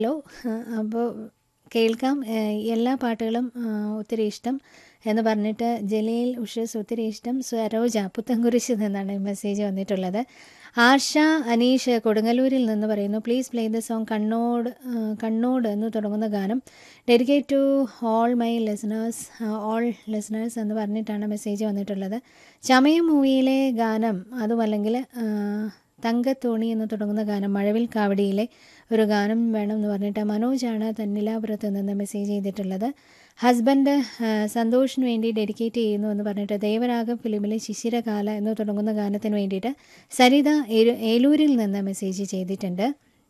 Hello. അപ്പോൾ കേൾക്കാം. എല്ലാ പാട്ടുകളും ഒത്തിരി ഇഷ്ടം എന്ന് പറഞ്ഞിട്ട് ജലീൽ ഉഷസ് ഒത്തിരി ഇഷ്ടം. സരോജ പുത്തൻകുരിശിൽ നിന്നാണ് മെസ്സേജ് വന്നിട്ടുള്ളത്. ആർഷ അനീഷ് കൊടുങ്ങല്ലൂരിൽ നിന്ന് പറയുന്നു, പ്ലീസ് പ്ലേ ദ സോങ് കണ്ണോട് എന്ന് തുടങ്ങുന്ന ഗാനം ഡെഡിക്കേറ്റ് ടു ഓൾ ലിസണേഴ്സ് എന്ന് പറഞ്ഞിട്ടാണ് മെസ്സേജ് വന്നിട്ടുള്ളത്. ചമയം മൂവിയിലെ ഗാനം, അതുമല്ലെങ്കിൽ തങ്കത്തോണി എന്ന് തുടങ്ങുന്ന ഗാനം, മഴവിൽ കാവടിയിലെ ഒരു ഗാനം വേണം എന്ന് പറഞ്ഞിട്ട് മനോജാണ് തന്നിലാപുരത്ത് നിന്ന് മെസ്സേജ് ചെയ്തിട്ടുള്ളത്. ഹസ്ബൻഡ് സന്തോഷിന് വേണ്ടി ഡെഡിക്കേറ്റ് ചെയ്യുന്നു എന്ന് പറഞ്ഞിട്ട് ദേവരാഗം ഫിലിമിലെ ശിശിരകാല എന്ന് തുടങ്ങുന്ന ഗാനത്തിന് വേണ്ടിയിട്ട് സരിത ഏലൂരിൽ നിന്ന് മെസ്സേജ് ചെയ്തിട്ടുണ്ട്.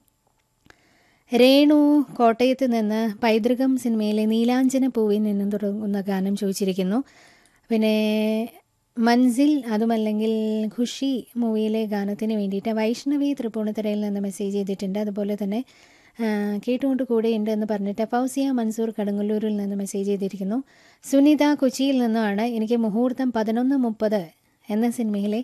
രേണു കോട്ടയത്ത് നിന്ന് പൈതൃകം സിനിമയിലെ നീലാഞ്ജന പൂവിൽ നിന്നും തുടങ്ങുന്ന ഗാനം ചോദിച്ചിരിക്കുന്നു. പിന്നെ മൻസിൽ, അതുമല്ലെങ്കിൽ ഖുഷി മൂവിയിലെ ഗാനത്തിന് വേണ്ടിയിട്ട് വൈഷ്ണവി തൃപ്പൂണിത്തറയിൽ നിന്ന് മെസ്സേജ് ചെയ്തിട്ടുണ്ട്. അതുപോലെ തന്നെ കേട്ടുകൊണ്ട് കൂടെയുണ്ട് എന്ന് പറഞ്ഞിട്ട് ഫൗസിയ മൻസൂർ കടുങ്ങല്ലൂരിൽ നിന്ന് മെസ്സേജ് ചെയ്തിരിക്കുന്നു. സുനിത കൊച്ചിയിൽ നിന്നുമാണ് എനിക്ക് മുഹൂർത്തം 11:30 എന്ന സിനിമയിലെ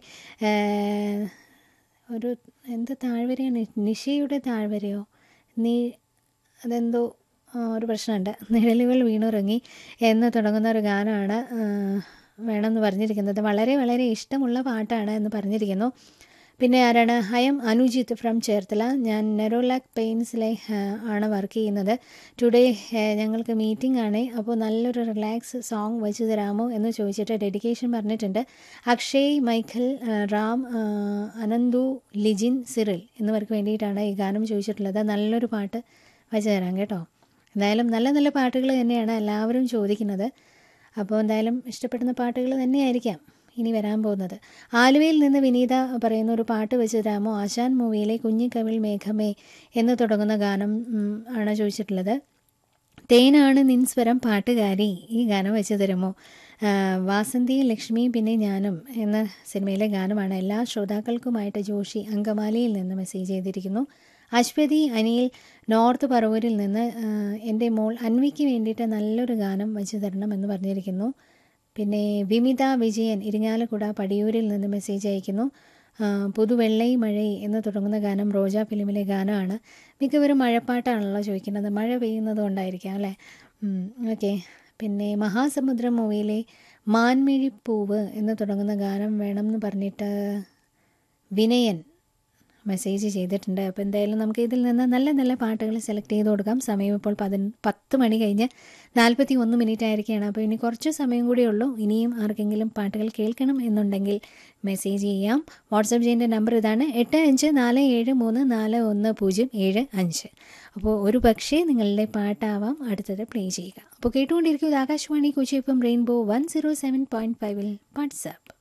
ഒരു എന്ത് താഴ്വരയാണ്, നിഷയുടെ താഴ്വരയോ അതെന്തോ ഒരു പ്രശ്നമുണ്ട്, നിഴലുകൾ വീണുറങ്ങി എന്ന് തുടങ്ങുന്ന ഒരു ഗാനമാണ് വേണമെന്ന് പറഞ്ഞിരിക്കുന്നത്. വളരെ വളരെ ഇഷ്ടമുള്ള പാട്ടാണ് എന്ന് പറഞ്ഞിരിക്കുന്നു. പിന്നെ ആരാണ്? ഹയം അനുജിത്ത് ഫ്രം ചേർത്തല. ഞാൻ നെറോലാക് പെയിൻസിലെ ആണ് വർക്ക് ചെയ്യുന്നത്. ടുഡേ ഞങ്ങൾക്ക് മീറ്റിംഗ് ആണ്, അപ്പോൾ നല്ലൊരു റിലാക്സ് സോങ് വെച്ച് തരാമോ എന്ന് ചോദിച്ചിട്ട് ഡെഡിക്കേഷൻ പറഞ്ഞിട്ടുണ്ട്. അക്ഷയ്, മൈഖൽ, റാം, അനന്തു, ലിജിൻ, സിറിൽ എന്നിവർക്ക് വേണ്ടിയിട്ടാണ് ഈ ഗാനം ചോദിച്ചിട്ടുള്ളത്. നല്ലൊരു പാട്ട് വെച്ച് തരാം കേട്ടോ. എന്തായാലും നല്ല നല്ല പാട്ടുകൾ തന്നെയാണ് എല്ലാവരും ചോദിക്കുന്നത്. അപ്പോൾ എന്തായാലും ഇഷ്ടപ്പെടുന്ന പാട്ടുകൾ തന്നെയായിരിക്കാം ഇനി വരാൻ പോകുന്നത്. ആലുവയിൽ നിന്ന് വിനീത പറയുന്ന ഒരു പാട്ട് വെച്ച് തരാമോ, ആശാൻ മൂവിയിലെ കുഞ്ഞിക്കവിൾ മേഘമേ എന്ന് തുടങ്ങുന്ന ഗാനം ആണ് ചോദിച്ചിട്ടുള്ളത്. തേനാണ് നിൻ സ്വരം പാട്ടുകാരി, ഈ ഗാനം വെച്ച് തരുമോ. വാസന്തി, ലക്ഷ്മിയും പിന്നെ ഞാനും എന്ന സിനിമയിലെ ഗാനമാണ്. എല്ലാ ശ്രോതാക്കൾക്കുമായിട്ട് ജോഷി അങ്കമാലിയിൽ നിന്ന് മെസ്സേജ് ചെയ്തിരിക്കുന്നു. അശ്വതി അനിൽ നോർത്ത് പറവൂരിൽ നിന്ന് എൻ്റെ മോൾ അൻവിക്ക് വേണ്ടിയിട്ട് നല്ലൊരു ഗാനം വെച്ച് തരണം എന്ന് പറഞ്ഞിരിക്കുന്നു. പിന്നെ വിമിത വിജയൻ ഇരിങ്ങാലക്കുട പടിയൂരിൽ നിന്ന് മെസ്സേജ് അയക്കുന്നു. പുതുവെള്ളൈ മഴൈ എന്ന് തുടങ്ങുന്ന ഗാനം റോജ ഫിലിമിലെ ഗാനമാണ്. മിക്കവരും മഴപ്പാട്ടാണല്ലോ ചോദിക്കുന്നത്, മഴ പെയ്യുന്നത് കൊണ്ടായിരിക്കാം അല്ലേ. ഓക്കെ. പിന്നെ മഹാസമുദ്രം മൂവിയിലെ മാൻമിഴിപ്പൂവ് എന്ന് തുടങ്ങുന്ന ഗാനം വേണം എന്ന് പറഞ്ഞിട്ട് വിനയൻ മെസ്സേജ് ചെയ്തിട്ടുണ്ട്. അപ്പോൾ എന്തായാലും നമുക്ക് ഇതിൽ നിന്ന് നല്ല നല്ല പാട്ടുകൾ സെലക്ട് ചെയ്ത് കൊടുക്കാം. സമയം ഇപ്പോൾ 10 മണി കഴിഞ്ഞ് 41 മിനിറ്റ് ആയിരിക്കുകയാണ്. അപ്പോൾ ഇനി കുറച്ച് സമയം കൂടിയേ ഉള്ളൂ. ഇനിയും ആർക്കെങ്കിലും പാട്ടുകൾ കേൾക്കണം എന്നുണ്ടെങ്കിൽ മെസ്സേജ് ചെയ്യാം. വാട്സപ്പ് ചെയ്യേണ്ട നമ്പർ ഇതാണ് 8547341075. അപ്പോൾ ഒരു പക്ഷേ നിങ്ങളുടെ പാട്ടാവാം അടുത്തത് പ്ലേ ചെയ്യുക. അപ്പോൾ കേട്ടുകൊണ്ടിരിക്കുന്നത് Akashvani Kochi FM rainbow 107.5 WhatsApp.